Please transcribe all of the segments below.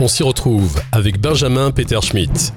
on s'y retrouve avec Benjamin Peter Schmitt.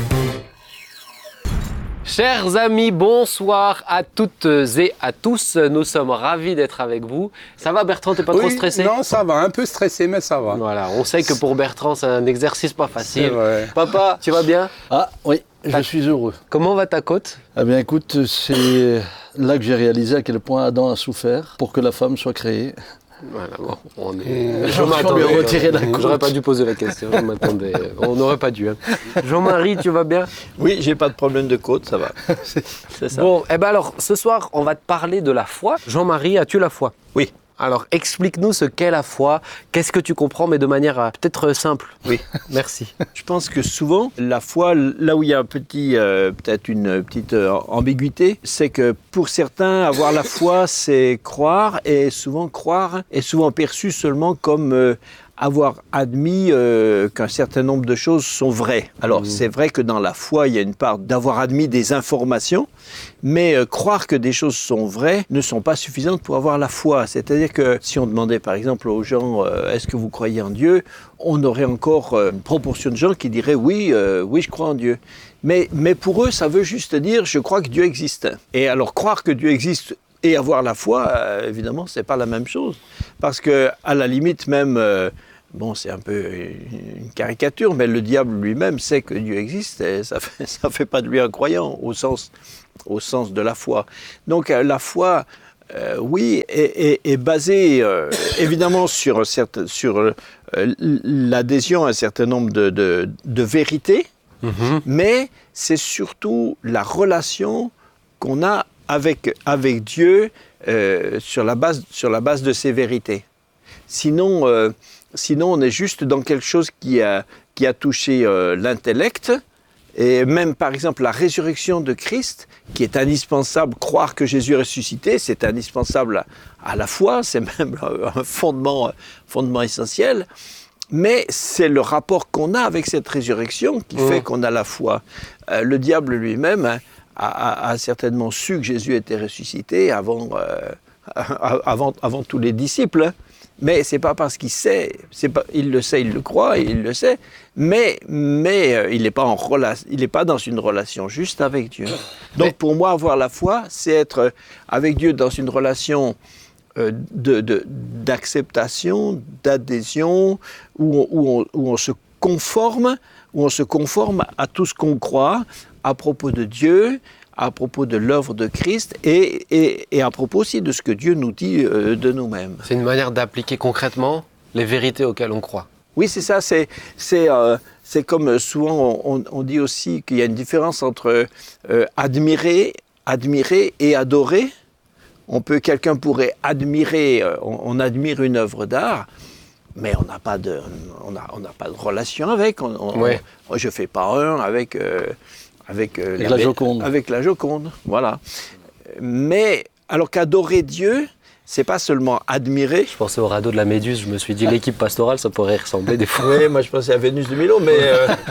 Chers amis, bonsoir à toutes et à tous. Nous sommes ravis d'être avec vous. Ça va Bertrand, t'es pas trop stressé? Non, ça va, un peu stressé, mais ça va. Voilà, on sait que pour Bertrand, c'est un exercice pas facile. C'est vrai. Papa, tu vas bien? Ah oui, je suis heureux. Comment va ta côte? Eh bien écoute, c'est là que j'ai réalisé à quel point Adam a souffert pour que la femme soit créée. Voilà, bon, on est... Je m'attendais. Retirer la côte. J'aurais pas dû poser la question, je m'attendais. On n'aurait pas dû. Hein. Jean-Marie, tu vas bien? Oui, j'ai pas de problème de côte, ça va. C'est ça. Bon, eh ben alors, ce soir, on va te parler de la foi. Jean-Marie, as-tu la foi? Oui. Alors, explique-nous ce qu'est la foi, qu'est-ce que tu comprends, mais de manière peut-être simple. Oui. Merci. Je pense que souvent, la foi, là où il y a un petit, peut-être une petite ambiguïté, c'est que pour certains, avoir la foi, c'est croire, et souvent croire est souvent perçu seulement comme avoir admis qu'un certain nombre de choses sont vraies. Alors, c'est vrai que dans la foi, il y a une part d'avoir admis des informations, mais croire que des choses sont vraies ne sont pas suffisantes pour avoir la foi. C'est-à-dire que si on demandait par exemple aux gens est-ce que vous croyez en Dieu, on aurait encore une proportion de gens qui diraient oui, je crois en Dieu. Mais pour eux, ça veut juste dire je crois que Dieu existe. Et alors croire que Dieu existe et avoir la foi, évidemment, c'est pas la même chose. Parce que à la limite même, bon, c'est un peu une caricature, mais le diable lui-même sait que Dieu existe et ça fait pas de lui un croyant au sens de la foi. Donc la foi, oui, est basée évidemment sur l'adhésion à un certain nombre de vérités, mais c'est surtout la relation qu'on a avec Dieu sur la base de ces vérités. Sinon, on est juste dans quelque chose qui a touché l'intellect. Et même, par exemple, la résurrection de Christ, qui est indispensable, croire que Jésus est ressuscité, c'est indispensable à la foi, c'est même un fondement essentiel. Mais c'est le rapport qu'on a avec cette résurrection qui fait qu'on a la foi. Le diable lui-même a certainement su que Jésus était ressuscité avant tous les disciples. Mais c'est pas parce qu'il sait, il le sait, il le croit, il le sait, mais il n'est pas dans une relation juste avec Dieu. Donc pour moi, avoir la foi, c'est être avec Dieu dans une relation d'acceptation, d'adhésion, où on se conforme à tout ce qu'on croit à propos de Dieu, à propos de l'œuvre de Christ et à propos aussi de ce que Dieu nous dit de nous-mêmes. C'est une manière d'appliquer concrètement les vérités auxquelles on croit. Oui, c'est ça. C'est comme souvent on dit aussi qu'il y a une différence entre admirer et adorer. Quelqu'un pourrait admirer, on admire une œuvre d'art, mais on n'a pas de relation avec. Je fais pas un avec la Joconde. Avec la Joconde, voilà. Mais alors qu'adorer Dieu, c'est pas seulement admirer. Je pensais au radeau de la Méduse, je me suis dit l'équipe pastorale, ça pourrait ressembler des fois. Oui, moi je pensais à Vénus de Milo, mais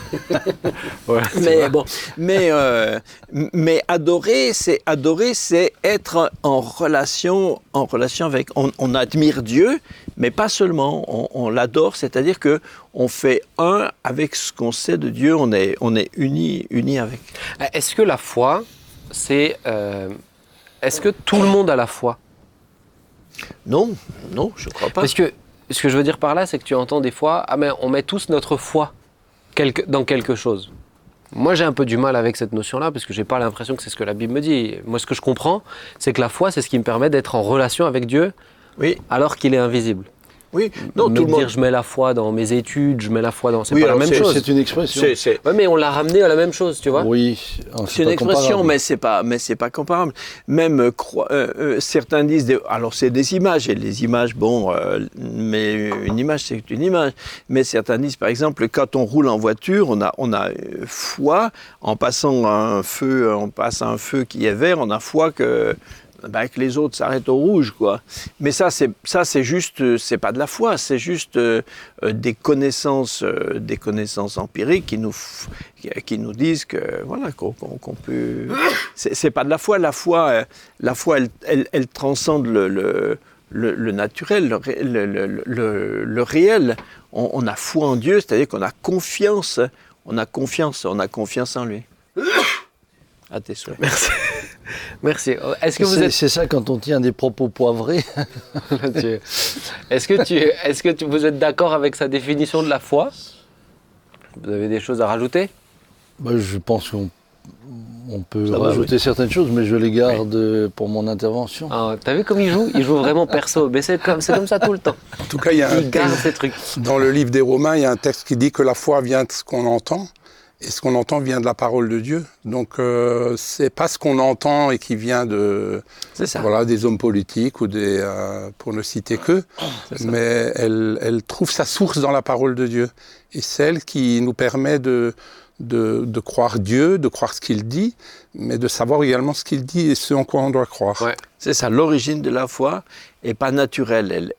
mais adorer, c'est être en relation avec. On admire Dieu, mais pas seulement. On l'adore, c'est-à-dire que on fait un avec ce qu'on sait de Dieu. On est unis avec. Est-ce que la foi, c'est est-ce que tout le monde a la foi? Non, je crois pas. Parce que ce que je veux dire par là, c'est que tu entends des fois, mais on met tous notre foi dans quelque chose. Moi, j'ai un peu du mal avec cette notion-là, parce que j'ai pas l'impression que c'est ce que la Bible me dit. Moi, ce que je comprends, c'est que la foi, c'est ce qui me permet d'être en relation avec Dieu, alors qu'il est invisible. Oui, non, tout le monde. Je mets la foi dans mes études, je mets la foi dans. C'est oui, pas la même chose. C'est une expression. Ouais, mais on l'a ramené à la même chose, tu vois. Oui, c'est une expression, mais c'est pas comparable. Même certains disent, alors c'est des images, et les images, mais une image c'est une image. Mais certains disent, par exemple, quand on roule en voiture, on a foi en passant un feu, qui est vert, on a foi que les autres s'arrêtent au rouge, quoi. Mais ça c'est juste, c'est pas de la foi, c'est juste des connaissances empiriques qui nous disent que voilà qu'on peut. C'est pas de la foi. La foi, elle transcende le naturel, le réel. On a foi en Dieu, c'est-à-dire qu'on a confiance. On a confiance en lui. À tes souhaits. Merci. Merci. Est-ce que vous êtes... C'est ça quand on tient des propos poivrés. Est-ce que vous êtes d'accord avec sa définition de la foi? Vous avez des choses à rajouter? Je pense qu'on peut rajouter certaines choses, mais je les garde pour mon intervention. Ah, t'as vu comme il joue? Il joue vraiment perso. Mais c'est comme ça tout le temps. En tout cas, il garde ces trucs. Dans le livre des Romains, il y a un texte qui dit que la foi vient de ce qu'on entend. Et ce qu'on entend vient de la parole de Dieu. Donc, c'est pas ce qu'on entend et qui vient de, des hommes politiques ou pour ne citer qu'eux, mais elle trouve sa source dans la parole de Dieu. Et celle qui nous permet de croire Dieu, de croire ce qu'il dit, mais de savoir également ce qu'il dit et ce en quoi on doit croire. Ouais. C'est ça, l'origine de la foi n'est pas naturelle,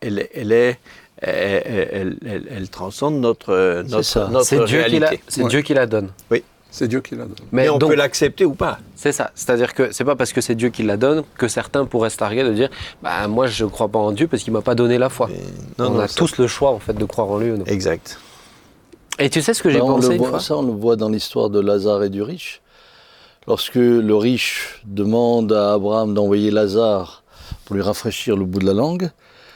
elle transcende notre réalité. C'est Dieu qui la donne. Oui. C'est Dieu qui la donne. Mais on peut l'accepter ou pas. C'est ça. C'est-à-dire que c'est pas parce que c'est Dieu qui la donne que certains pourraient se targuer de dire moi je ne crois pas en Dieu parce qu'il m'a pas donné la foi. On a tous le choix en fait de croire en lui ou non. Exact. Et tu sais ce que j'ai pensé une fois ? Ça, on le voit dans l'histoire de Lazare et du riche. Lorsque le riche demande à Abraham d'envoyer Lazare pour lui rafraîchir le bout de la langue,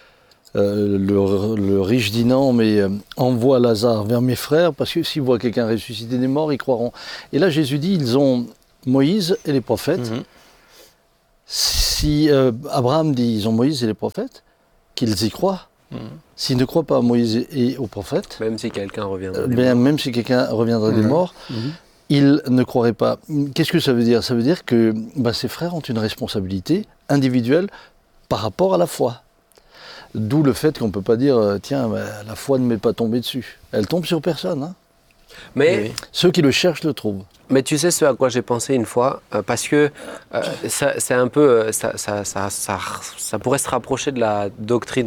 le riche dit non, mais envoie Lazare vers mes frères, parce que s'ils voient quelqu'un ressusciter des morts, ils croiront. Et là, Jésus dit, ils ont Moïse et les prophètes. Si Abraham dit, ils ont Moïse et les prophètes, qu'ils y croient. S'ils ne croient pas à Moïse et aux prophètes, même si quelqu'un reviendra des morts, ils ne croiraient pas. Qu'est-ce que ça veut dire ? Ça veut dire que ces frères ont une responsabilité individuelle par rapport à la foi. D'où le fait qu'on ne peut pas dire la foi ne m'est pas tombée dessus. Elle tombe sur personne. Hein. Mais ceux qui le cherchent le trouvent. Mais tu sais ce à quoi j'ai pensé une fois, parce que c'est un peu, ça pourrait se rapprocher de la doctrine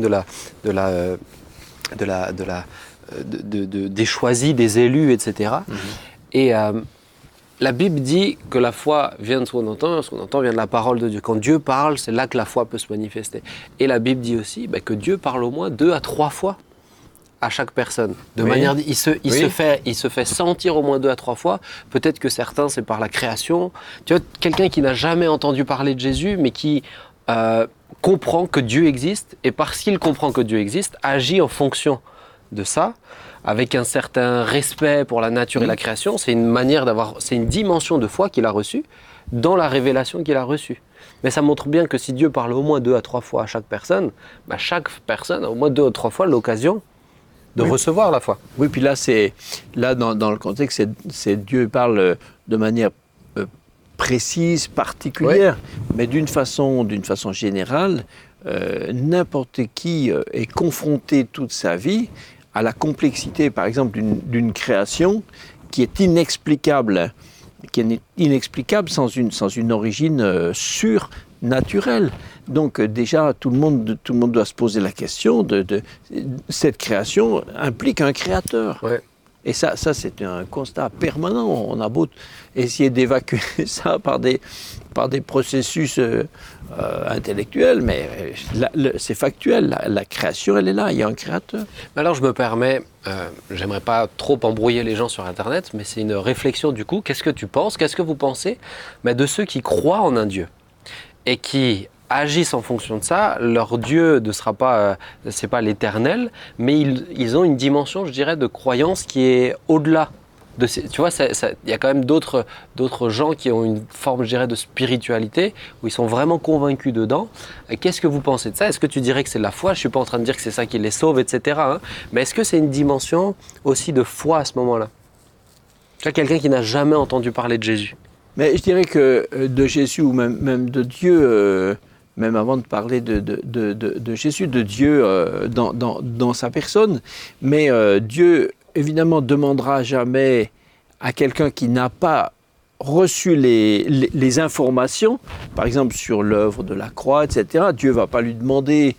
des choisis, des élus, etc. Et la Bible dit que la foi vient de ce qu'on entend vient de la parole de Dieu. Quand Dieu parle, c'est là que la foi peut se manifester. Et la Bible dit aussi que Dieu parle au moins 2 à 3 fois à chaque personne. De manière, il se fait sentir au moins 2 à 3 fois. Peut-être que certains, c'est par la création. Tu vois, quelqu'un qui n'a jamais entendu parler de Jésus, mais qui comprend que Dieu existe, et parce qu'il comprend que Dieu existe, agit en fonction de ça, avec un certain respect pour la nature et la création. C'est une dimension de foi qu'il a reçue dans la révélation qu'il a reçue. Mais ça montre bien que si Dieu parle au moins 2 à 3 fois à chaque personne a au moins 2 ou 3 fois l'occasion de recevoir la foi. Oui, puis là, dans le contexte, c'est Dieu parle de manière précise, particulière, mais d'une façon générale, n'importe qui est confronté toute sa vie à la complexité, par exemple, d'une création qui est inexplicable sans une origine surnaturelle. Donc déjà, tout le monde doit se poser la question de cette création implique un créateur. Ouais. Et ça c'est un constat permanent. On a beau essayer d'évacuer ça par des processus intellectuels, mais c'est factuel. La création, elle est là, il y a un créateur. Alors je me permets, j'aimerais pas trop embrouiller les gens sur Internet, mais c'est une réflexion du coup. Qu'est-ce que vous pensez de ceux qui croient en un Dieu et qui agissent en fonction de ça? Leur Dieu ne sera pas, c'est pas l'éternel, mais ils ont une dimension, je dirais, de croyance qui est au-delà. Tu vois, il y a quand même d'autres gens qui ont une forme, je dirais, de spiritualité, où ils sont vraiment convaincus dedans. Qu'est-ce que vous pensez de ça? Est-ce que tu dirais que c'est de la foi? Je ne suis pas en train de dire que c'est ça qui les sauve, etc. Mais est-ce que c'est une dimension aussi de foi à ce moment-là? Tu vois, quelqu'un qui n'a jamais entendu parler de Jésus. Mais je dirais que de Jésus, ou même de Dieu, même avant de parler de Jésus, de Dieu dans sa personne, mais Dieu, évidemment, demandera jamais à quelqu'un qui n'a pas reçu les informations, par exemple sur l'œuvre de la croix, etc. Dieu ne va pas lui demander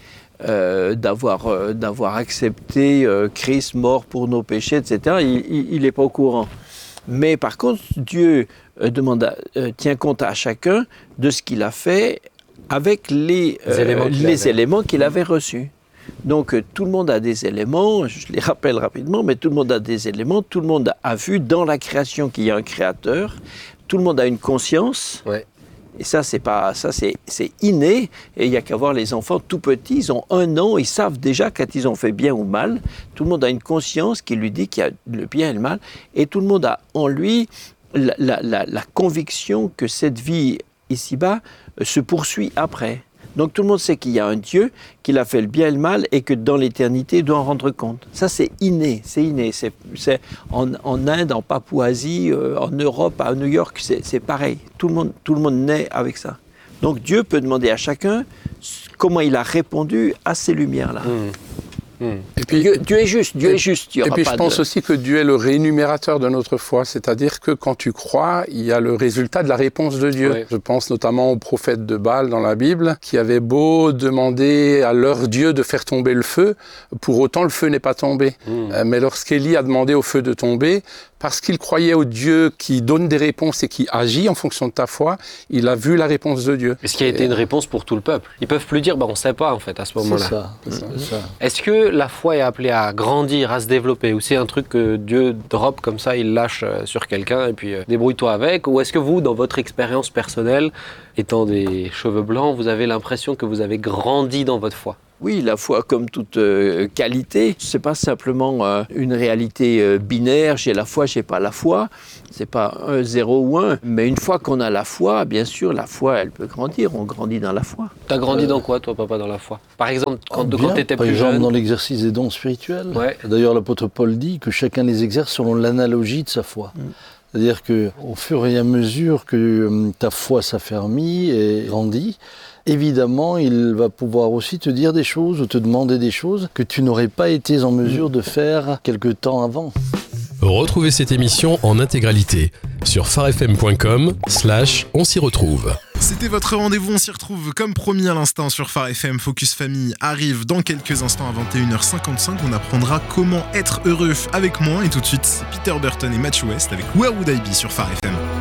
d'avoir accepté Christ mort pour nos péchés, etc. Il n'est pas au courant. Mais par contre, Dieu tient compte à chacun de ce qu'il a fait avec les éléments qu'il avait reçus. Donc tout le monde a des éléments, je les rappelle rapidement, mais tout le monde a des éléments, tout le monde a vu dans la création qu'il y a un créateur, tout le monde a une conscience. Ouais. Et ça, c'est inné. Et il n'y a qu'à voir les enfants tout petits, ils ont 1 an, ils savent déjà quand ils ont fait bien ou mal. Tout le monde a une conscience qui lui dit qu'il y a le bien et le mal. Et tout le monde a en lui la conviction que cette vie ici-bas se poursuit après. Donc tout le monde sait qu'il y a un Dieu, qu'il a fait le bien et le mal et que dans l'éternité, il doit en rendre compte. Ça, c'est inné. C'est en Inde, en Papouasie, en Europe, à New York, c'est pareil. Tout le monde naît avec ça. Donc Dieu peut demander à chacun comment il a répondu à ces lumières-là. Et puis, Dieu est juste. Et puis je pense aussi que Dieu est le rémunérateur de notre foi, c'est-à-dire que quand tu crois, il y a le résultat de la réponse de Dieu. Oui. Je pense notamment au prophète de Baal dans la Bible, qui avait beau demander à leur Dieu de faire tomber le feu, pour autant le feu n'est pas tombé. Mais lorsqu'Élie a demandé au feu de tomber, parce qu'il croyait au Dieu qui donne des réponses et qui agit en fonction de ta foi, il a vu la réponse de Dieu. Et ce qui a été une réponse pour tout le peuple. Ils peuvent plus dire, on ne sait pas en fait à ce moment-là. C'est ça. Est-ce que la foi est appelée à grandir, à se développer, ou c'est un truc que Dieu drop comme ça, il lâche sur quelqu'un et puis débrouille-toi avec, ou est-ce que vous, dans votre expérience personnelle, étant des cheveux blancs, vous avez l'impression que vous avez grandi dans votre foi ? Oui, la foi, comme toute qualité, c'est pas simplement une réalité binaire, j'ai la foi, j'ai pas la foi. C'est pas 1, 0 ou 1. Mais une fois qu'on a la foi, bien sûr, la foi, elle peut grandir. On grandit dans la foi. T'as grandi dans quoi, toi, papa, dans la foi ? Par exemple, quand t'étais plus jeune. Par exemple, dans l'exercice des dons spirituels. Ouais. D'ailleurs, l'apôtre Paul dit que chacun les exerce selon l'analogie de sa foi. C'est-à-dire qu'au fur et à mesure que ta foi s'affermit et grandit, évidemment, il va pouvoir aussi te dire des choses ou te demander des choses que tu n'aurais pas été en mesure de faire quelque temps avant. Retrouvez cette émission en intégralité sur farfm.com/on s'y retrouve. C'était votre rendez-vous, on s'y retrouve comme promis à l'instant sur Phare FM. Focus Famille arrive dans quelques instants à 21h55. On apprendra comment être heureux avec moins. Et tout de suite, c'est Peter Burton et Matthew West avec Where Would I Be sur Phare FM.